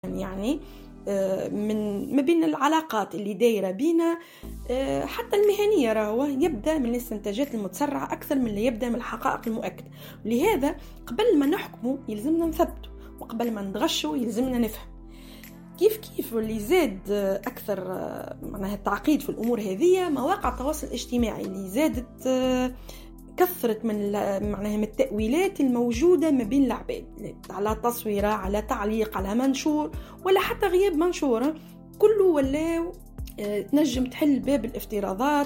يعني من ما بين العلاقات اللي دايرة بينا حتى المهنية راهو يبدأ من الاستنتاجات المتسرعة أكثر من اللي يبدأ من الحقائق المؤكدة. ولهذا قبل ما نحكمه يلزمنا نثبته، وقبل ما نغشه يلزمنا نفهم. كيف واللي زاد أكثر معناها التعقيد في الأمور هذه مواقع التواصل الاجتماعي اللي زادت كثرت من معناها من التأويلات الموجودة ما بين العباد على تصويرة، على تعليق، على منشور، ولا حتى غياب منشورة، كله ولا تنجم تحل باب الافتراضات.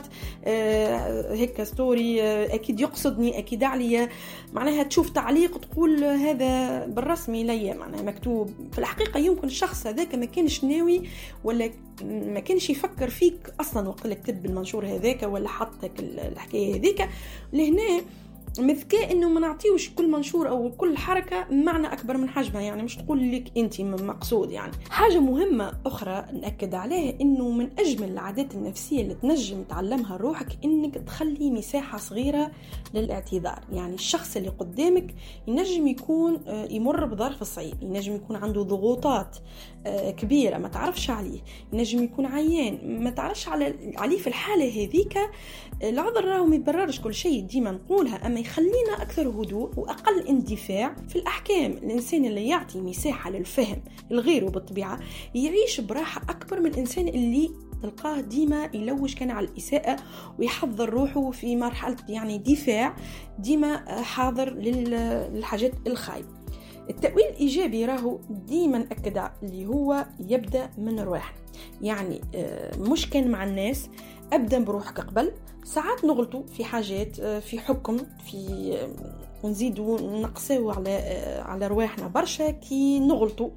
هيك ستوري أكيد يقصدني، أكيد عليا، معناها تشوف تعليق تقول هذا بالرسمي ليا معناها مكتوب. في الحقيقة يمكن الشخص هذاك ما كانش ناوي ولا ما كانش يفكر فيك أصلا وقت اللي كتب المنشور هذاك ولا حطك الحكاية هذيك. لهنا مذكاء انه ما نعطيوش كل منشور او كل حركه معنى اكبر من حجمها، يعني مش تقول لك انت مقصود. يعني حاجه مهمه اخرى ناكد عليها انه من اجمل العادات النفسيه اللي تنجم تعلمها روحك انك تخلي مساحه صغيره للاعتذار. يعني الشخص اللي قدامك ينجم يكون يمر بظرف صعيب، ينجم يكون عنده ضغوطات كبيره ما تعرفش عليه، ينجم يكون عيان ما تعرفش عليه. في الحاله هذيك العذر راهو ما يبررش كل شيء ديما نقولها، اما يخلينا أكثر هدوء وأقل اندفاع في الأحكام. الإنسان اللي يعطي مساحة للفهم الغير بالطبيعة يعيش براحة أكبر من الإنسان اللي تلقاه ديما يلوش كان على الإساءة ويحضر روحه في مرحلة يعني دفاع، ديما حاضر للحاجات الخايبة. التأويل الإيجابي راهو ديما أكد اللي هو يبدأ من رواحنا. يعني مش كان مع الناس أبدأ بروحك قبل. ساعات نغلطوا في حاجات في حكم في ونزيدوا نقسوا على رواحنا برشا كي نغلطوا.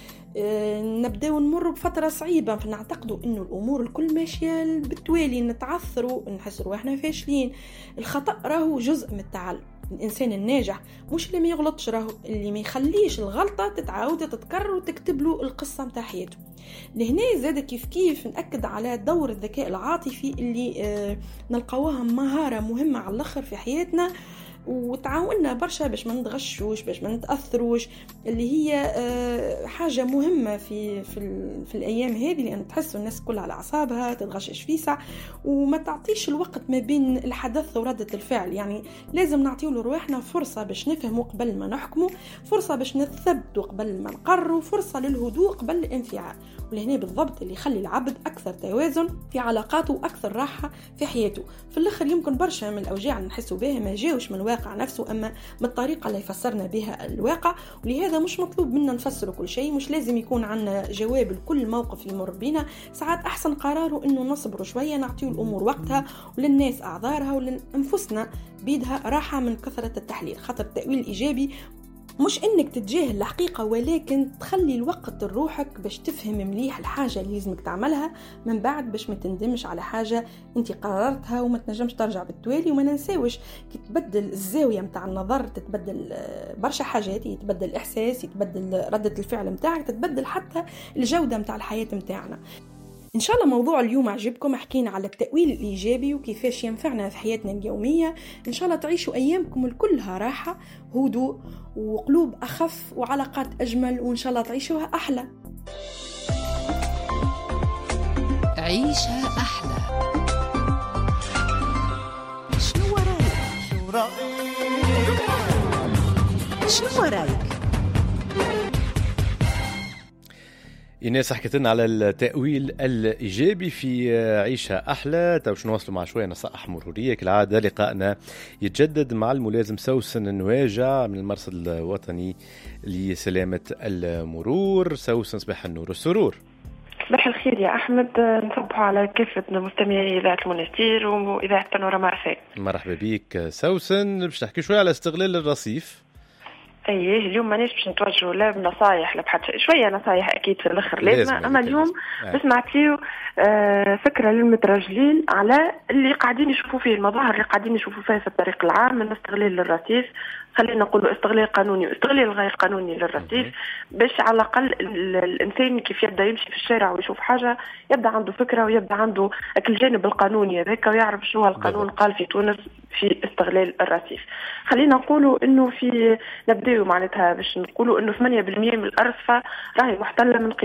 نبداو نمر بفترة صعيبة فنعتقدوا إنه الأمور الكل ماشية بالتوالي، نتعثروا نحس رواحنا فاشلين. الخطأ راهو جزء من التعلم. الإنسان الناجح مش اللي ما يغلطش، راهو اللي ما يخليش الغلطة تتعاود تتكرر وتكتب له القصة متاع حياته. لهنا زاد كيف نأكد على دور الذكاء العاطفي اللي نلقاوها مهارة مهمة على الآخر في حياتنا وتعاوننا برشا باش ما نتغشوش، باش ما نتأثروش، اللي هي حاجة مهمة في الأيام هذه، لأن تحسوا الناس كلها على أعصابها تتغشش فيسع وما تعطيش الوقت ما بين الحدث وردة الفعل. يعني لازم نعطيه لروحنا فرصة باش نفهمه قبل ما نحكمه، فرصة باش نثبته قبل ما نقرره، فرصة للهدوء قبل الانفعال. ولهنا بالضبط اللي يخلي العبد أكثر توازن في علاقاته وأكثر راحة في حياته. في الآخر يمكن برشا من الأوجاع اللي نحسوا بها ما جاوش من الواقع نفسه، أما من الطريقة اللي فسرنا بها الواقع. ولهذا مش مطلوب منا نفسر كل شيء، مش لازم يكون عنا جواب لكل موقف يمر بينا. ساعات أحسن قراره إنه نصبر شوية، نعطيه الأمور وقتها وللناس أعذارها ولأنفسنا بيدها راحة من كثرة التحليل. خاطر التأويل الإيجابي مش انك تتجاهل الحقيقة، ولكن تخلي الوقت لروحك باش تفهم مليح الحاجة اللي لازمك تعملها من بعد، باش ما تندمش على حاجة انت قررتها وما تنجمش ترجع بالتوالي. وما ننساوش كي تبدل الزاوية متاع النظر تتبدل برشا حاجات، يتبدل الإحساس، يتبدل ردة الفعل متاعك، تتبدل حتى الجودة متاع الحياة متاعنا. إن شاء الله موضوع اليوم عجبكم، حكينا على التأويل الإيجابي وكيفاش ينفعنا في حياتنا اليومية. إن شاء الله تعيشوا أيامكم الكلها راحة، هدوء، وقلوب أخف، وعلاقات أجمل، وإن شاء الله تعيشوها أحلى. عيشها أحلى. شنو رأيك؟ إيناس حكيت لنا على التأويل الإيجابي في عيشها أحلى. باش نواصلوا مع شوية نصائح مرورية كالعادة. لقائنا يتجدد مع الملازم سوسن النواجع من المرصد الوطني لسلامة المرور. سوسن، صباح النور والسرور. صباح الخير يا أحمد، نصبح على كافة مستمعي إذاعة المنستير وإذاعة بانوراما رفاق. مرحبا بك سوسن. باش نحكي شوية على استغلال الرصيف. ايه اليوم مانيش باش نتوجهوا لا بنصايح لا بحث، شويه نصايح اكيد في الاخر لازم. اما اليوم باش نعطيو فكره للمترجلين على اللي قاعدين يشوفوا فيه، المظاهر اللي قاعدين يشوفوا فيها في الطريق العام من استغلال للرصيف. خلينا نقولوا استغلال قانوني واستغلال غير قانوني للرصيف، باش على الاقل الانسان كيف يبدا يمشي في الشارع ويشوف حاجه يبدا عنده فكره ويبدا عنده الجانب القانوني هذاك ويعرف شنو القانون قال في تونس في استغلال الرصيف. خلينا نقولوا انه نبداو معناتها باش نقولوا انه 8% من الارصفه راهي محتله من